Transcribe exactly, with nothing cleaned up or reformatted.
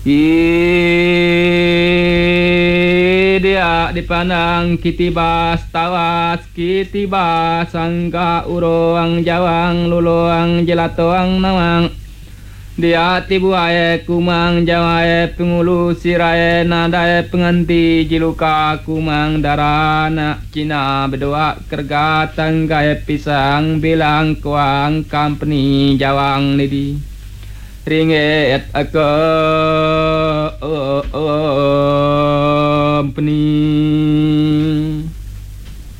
Dia dipandang kitibas tawas kitibas sangka uroang jawang luluang jelatoang nawang dia tibuae kumang jawae pengulu sirae nadae penganti jiluka kumang darana Cina berdua kerga tanggae pisang bilang kuang company jawang lidi ringet aku company